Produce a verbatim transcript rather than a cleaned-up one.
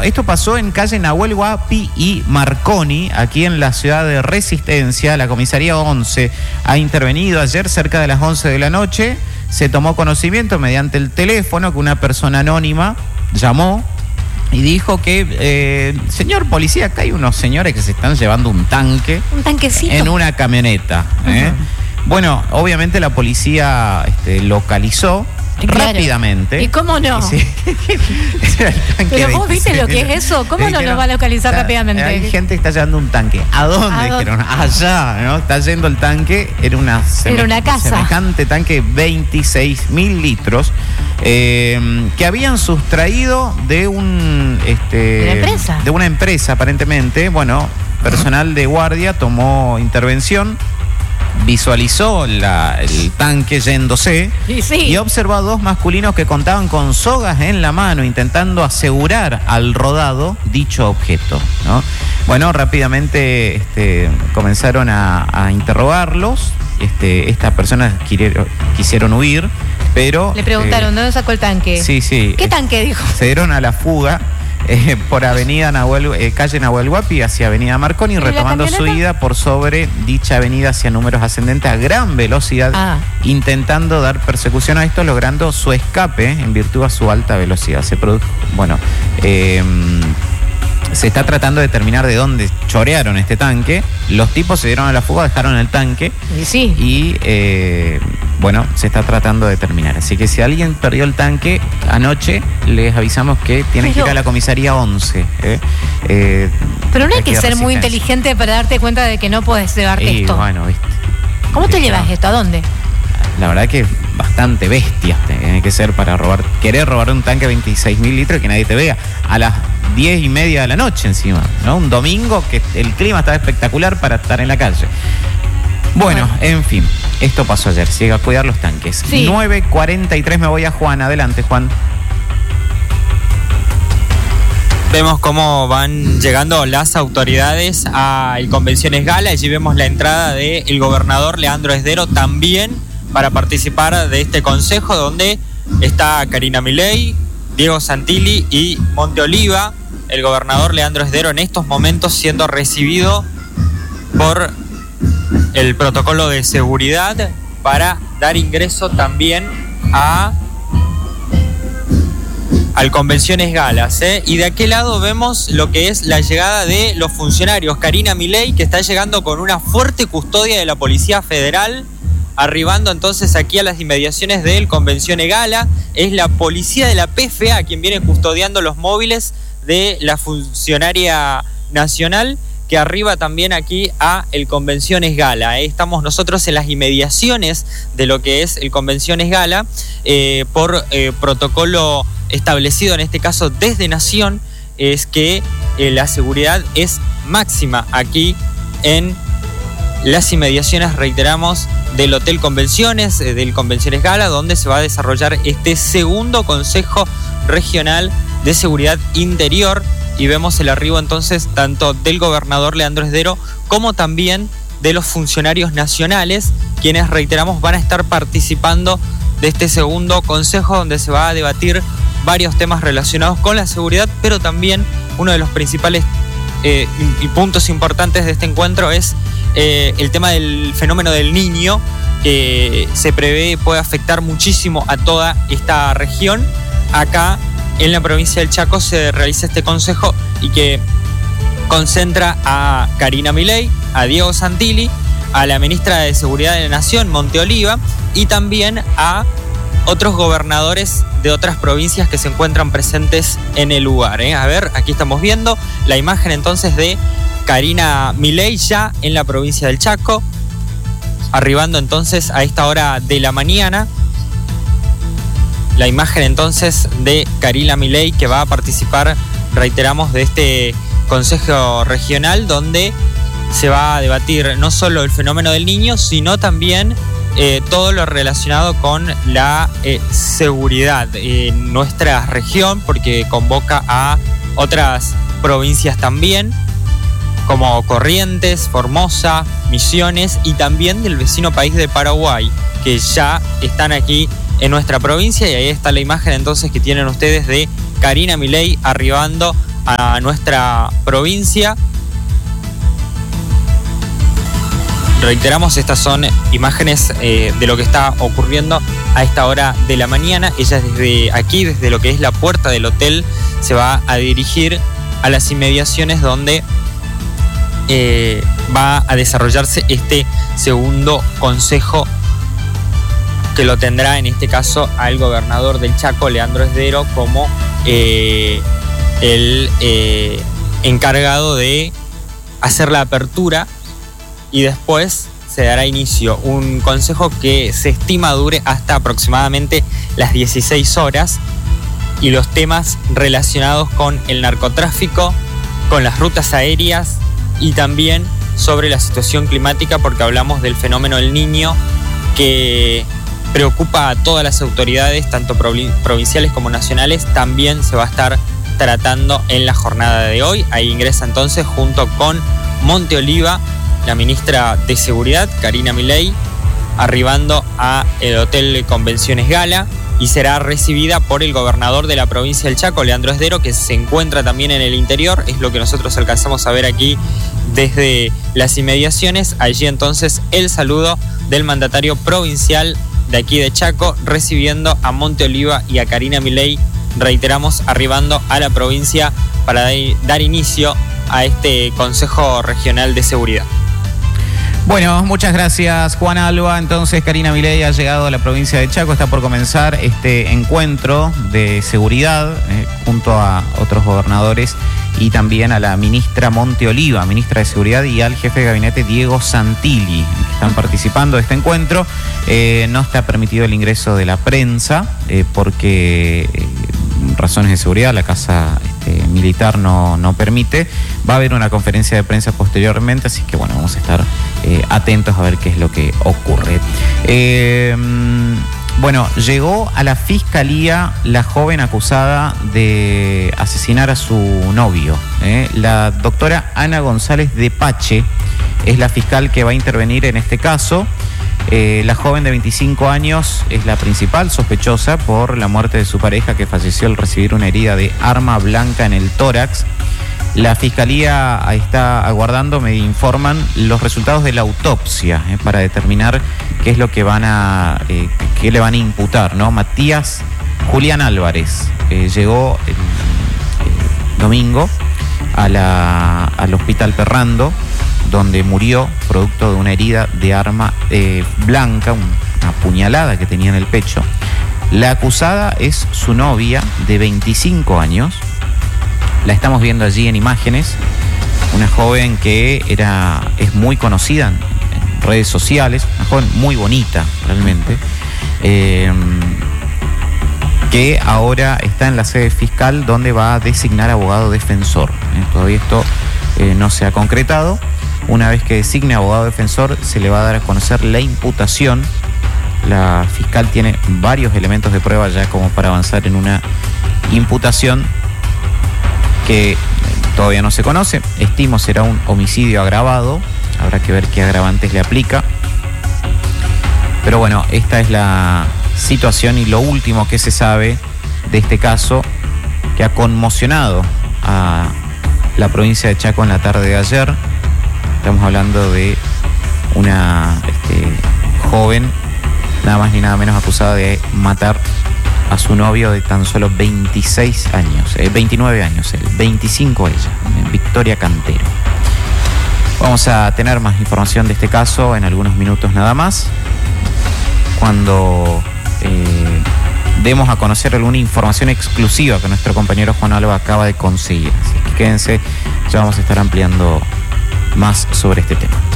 esto pasó en calle Nahuel Huapi y Marconi, aquí en la ciudad de Resistencia. La comisaría once ha intervenido ayer cerca de las once de la noche. Se tomó conocimiento mediante el teléfono que una persona anónima llamó y dijo que, eh, señor policía, acá hay unos señores que se están llevando un tanque. Un tanquecito. En una camioneta. ¿eh? Uh-huh. Bueno, obviamente la policía este, localizó claro. rápidamente. ¿Y cómo no? Sí. Pero vos viste lo que es eso. ¿Cómo no lo va a localizar está, rápidamente? Hay gente que está llevando un tanque. ¿A dónde? ¿A dónde? Dijeron, allá, ¿no? Está yendo el tanque. Era una, seme- Era una casa. semejante tanque, veintiséis mil litros, eh, que habían sustraído de un este, ¿De una empresa? De una empresa, aparentemente. Bueno, personal de guardia tomó intervención, visualizó la, el tanque yéndose y, sí. y observó a dos masculinos que contaban con sogas en la mano intentando asegurar al rodado dicho objeto, ¿no? Bueno, rápidamente este, comenzaron a, a interrogarlos. Este, estas personas quirieron, quisieron huir, pero... Le preguntaron, eh, ¿dónde sacó el tanque? Sí, sí. ¿Qué tanque dijo? Se dieron a la fuga. Eh, por avenida Nahuel, eh, calle Nahuel Huapi hacia avenida Marconi, retomando su ida por sobre dicha avenida hacia números ascendentes a gran velocidad, ah. intentando dar persecución a esto, logrando su escape en virtud a su alta velocidad. Se produjo, bueno, eh, se está tratando de determinar de dónde chorearon este tanque. Los tipos se dieron a la fuga, dejaron el tanque y, sí. y eh, bueno, se está tratando de determinar. Así que si alguien perdió el tanque anoche, les avisamos que tienen Pero, que ir a la comisaría once. ¿eh? Eh, Pero no hay que ser muy inteligente para darte cuenta de que no puedes llevarte y, esto. Bueno, ¿viste? ¿Cómo te llevas esto? ¿A dónde? La verdad que bastante bestia tiene que ser para robar, querer robar un tanque de veintiséis mil litros y que nadie te vea a las diez y media de la noche encima, ¿no? Un domingo que el clima estaba espectacular para estar en la calle. Bueno, bueno. en fin, esto pasó ayer, llega a cuidar los tanques. Sí. nueve cuarenta y tres me voy a Juan, adelante Juan. Vemos cómo van llegando las autoridades al Convenciones Gala. Allí vemos la entrada del gobernador Leandro Esdero también para participar de este consejo, donde está Karina Milei, Diego Santilli y Monte Oliva. El gobernador Leandro Esdero en estos momentos siendo recibido por el protocolo de seguridad para dar ingreso también a al Convenciones Galas, ¿eh? Y de aquel lado vemos lo que es la llegada de los funcionarios. Karina Milei, que está llegando con una fuerte custodia de la Policía Federal, arribando entonces aquí a las inmediaciones del Convenciones Gala. Es la policía de la P F A quien viene custodiando los móviles de la funcionaria nacional, que arriba también aquí a el Convenciones Gala. ¿eh? Estamos nosotros en las inmediaciones de lo que es el Convenciones Gala, eh, por eh, protocolo establecido en este caso desde Nación, es que eh, la seguridad es máxima aquí en las inmediaciones, reiteramos, del Hotel Convenciones, eh, del Convenciones Gala, donde se va a desarrollar este segundo Consejo Regional de Seguridad Interior. Y vemos el arribo entonces tanto del gobernador Leandro Esdero como también de los funcionarios nacionales, quienes, reiteramos, van a estar participando de este segundo consejo, donde se va a debatir varios temas relacionados con la seguridad, pero también uno de los principales eh, y puntos importantes de este encuentro es eh, el tema del fenómeno del Niño, que se prevé puede afectar muchísimo a toda esta región. Acá en la provincia del Chaco se realiza este consejo y que concentra a Karina Milei, a Diego Santilli, a la ministra de Seguridad de la Nación, Monte Oliva, y también a otros gobernadores de otras provincias que se encuentran presentes en el lugar. ¿eh? A ver, aquí estamos viendo la imagen entonces de Karina Milei ya en la provincia del Chaco, arribando entonces a esta hora de la mañana. La imagen entonces de Karina Milei, que va a participar, reiteramos, de este Consejo Regional, donde se va a debatir no solo el fenómeno del niño, sino también eh, todo lo relacionado con la eh, seguridad en nuestra región, porque convoca a otras provincias también, como Corrientes, Formosa, Misiones, y también del vecino país de Paraguay, que ya están aquí en nuestra provincia. Y ahí está la imagen entonces que tienen ustedes de Karina Milei arribando a nuestra provincia. Reiteramos, estas son imágenes eh, de lo que está ocurriendo a esta hora de la mañana. Ella desde aquí, desde lo que es la puerta del hotel, se va a dirigir a las inmediaciones donde eh, va a desarrollarse este segundo consejo, que lo tendrá en este caso al gobernador del Chaco, Leandro Esdero, como eh, el eh, encargado de hacer la apertura, y después se dará inicio un consejo que se estima dure hasta aproximadamente las dieciséis horas, y los temas relacionados con el narcotráfico, con las rutas aéreas y también sobre la situación climática, porque hablamos del fenómeno El Niño, que preocupa a todas las autoridades, tanto provinciales como nacionales. También se va a estar tratando en la jornada de hoy. Ahí ingresa entonces junto con Monte Oliva la ministra de Seguridad, Karina Milei, arribando a el Hotel Convenciones Gala, y será recibida por el gobernador de la provincia del Chaco, Leandro Esdero, que se encuentra también en el interior. Es lo que nosotros alcanzamos a ver aquí desde las inmediaciones. Allí entonces el saludo del mandatario provincial de aquí de Chaco, recibiendo a Monte Oliva y a Karina Milei, reiteramos, arribando a la provincia para dar inicio a este Consejo Regional de Seguridad. Bueno, muchas gracias, Juan Alba. Entonces, Karina Milei ha llegado a la provincia de Chaco. Está por comenzar este encuentro de seguridad eh, junto a otros gobernadores y también a la ministra Monte Oliva, ministra de Seguridad, y al jefe de gabinete Diego Santilli, que están participando de este encuentro. Eh, no está permitido el ingreso de la prensa eh, porque eh, razones de seguridad la casa este, militar no, no permite. Va a haber una conferencia de prensa posteriormente, así que bueno, vamos a estar eh, atentos a ver qué es lo que ocurre. Eh, bueno, llegó a la fiscalía la joven acusada de asesinar a su novio. Eh. La doctora Ana González de Pache es la fiscal que va a intervenir en este caso. Eh, la joven de veinticinco años es la principal sospechosa por la muerte de su pareja, que falleció al recibir una herida de arma blanca en el tórax. La fiscalía está aguardando, me informan, los resultados de la autopsia eh, para determinar qué es lo que van a, eh, qué le van a imputar, ¿no? Matías Julián Álvarez eh, llegó el, el domingo a la, al hospital Perrando, donde murió producto de una herida de arma eh, blanca, una puñalada que tenía en el pecho. La acusada es su novia de veinticinco años. La estamos viendo allí en imágenes. Una joven que era, es muy conocida en, en redes sociales, una joven muy bonita realmente, eh, que ahora está en la sede fiscal, donde va a designar abogado defensor. Eh, todavía esto eh, no se ha concretado. Una vez que designe abogado defensor, se le va a dar a conocer la imputación. La fiscal tiene varios elementos de prueba ya como para avanzar en una imputación que todavía no se conoce. Estimo será un homicidio agravado. Habrá que ver qué agravantes le aplica. Pero bueno, esta es la situación y lo último que se sabe de este caso, que ha conmocionado a la provincia de Chaco en la tarde de ayer. Estamos hablando de una este, joven, nada más ni nada menos, acusada de matar a su novio de tan solo veintiséis años, eh, veintinueve años, él, veinticinco ella, eh, Victoria Cantero. Vamos a tener más información de este caso en algunos minutos nada más, cuando eh, demos a conocer alguna información exclusiva que nuestro compañero Juan Alba acaba de conseguir. Así que quédense, ya vamos a estar ampliando más sobre este tema.